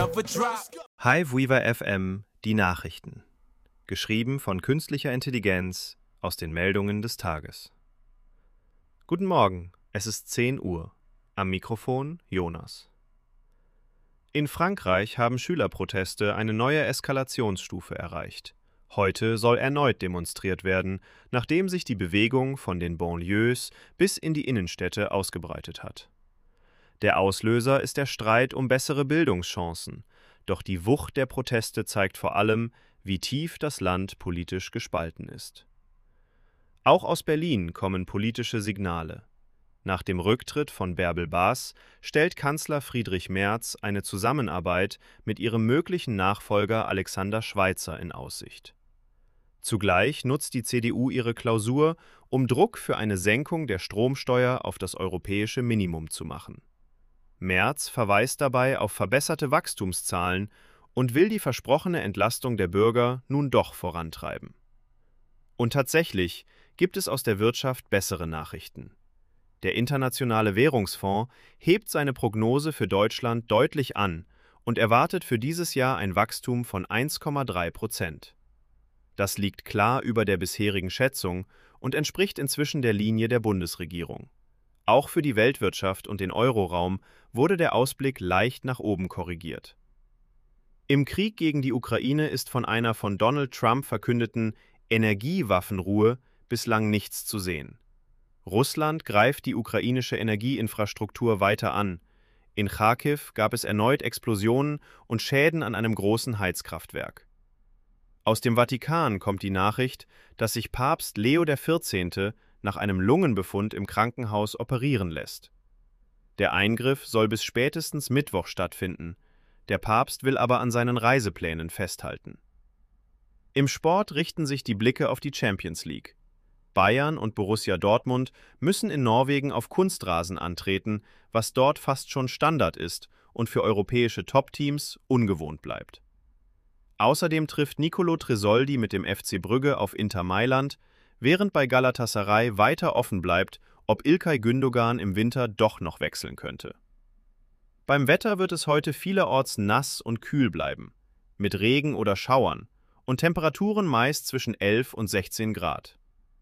Hive Weaver FM, die Nachrichten. Geschrieben von künstlicher Intelligenz aus den Meldungen des Tages. Guten Morgen, es ist 10 Uhr. Am Mikrofon Jonas. In Frankreich haben Schülerproteste eine neue Eskalationsstufe erreicht. Heute soll erneut demonstriert werden, nachdem sich die Bewegung von den Banlieues bis in die Innenstädte ausgebreitet hat. Der Auslöser ist der Streit um bessere Bildungschancen, doch die Wucht der Proteste zeigt vor allem, wie tief das Land politisch gespalten ist. Auch aus Berlin kommen politische Signale. Nach dem Rücktritt von Bärbel Baas stellt Kanzler Friedrich Merz eine Zusammenarbeit mit ihrem möglichen Nachfolger Alexander Schweitzer in Aussicht. Zugleich nutzt die CDU ihre Klausur, um Druck für eine Senkung der Stromsteuer auf das europäische Minimum zu machen. Merz verweist dabei auf verbesserte Wachstumszahlen und will die versprochene Entlastung der Bürger nun doch vorantreiben. Und tatsächlich gibt es aus der Wirtschaft bessere Nachrichten. Der Internationale Währungsfonds hebt seine Prognose für Deutschland deutlich an und erwartet für dieses Jahr ein Wachstum von 1,3%. Das liegt klar über der bisherigen Schätzung und entspricht inzwischen der Linie der Bundesregierung. Auch für die Weltwirtschaft und den Euroraum wurde der Ausblick leicht nach oben korrigiert. Im Krieg gegen die Ukraine ist von einer von Donald Trump verkündeten Energiewaffenruhe bislang nichts zu sehen. Russland greift die ukrainische Energieinfrastruktur weiter an. In Charkiw gab es erneut Explosionen und Schäden an einem großen Heizkraftwerk. Aus dem Vatikan kommt die Nachricht, dass sich Papst Leo XIV. Nach einem Lungenbefund im Krankenhaus operieren lässt. Der Eingriff soll bis spätestens Mittwoch stattfinden. Der Papst will aber an seinen Reiseplänen festhalten. Im Sport richten sich die Blicke auf die Champions League. Bayern und Borussia Dortmund müssen in Norwegen auf Kunstrasen antreten, was dort fast schon Standard ist und für europäische Top-Teams ungewohnt bleibt. Außerdem trifft Nicolo Tresoldi mit dem FC Brügge auf Inter Mailand, während bei Galatasaray weiter offen bleibt, ob İlkay Gündoğan im Winter doch noch wechseln könnte. Beim Wetter wird es heute vielerorts nass und kühl bleiben, mit Regen oder Schauern und Temperaturen meist zwischen 11 und 16 Grad.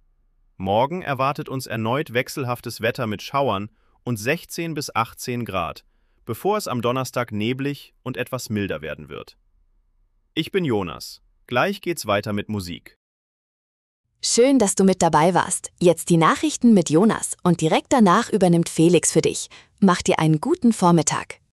Morgen erwartet uns erneut wechselhaftes Wetter mit Schauern und 16 bis 18 Grad, bevor es am Donnerstag neblig und etwas milder werden wird. Ich bin Jonas. Gleich geht's weiter mit Musik. Schön, dass du mit dabei warst. Jetzt die Nachrichten mit Jonas und direkt danach übernimmt Felix für dich. Mach dir einen guten Vormittag.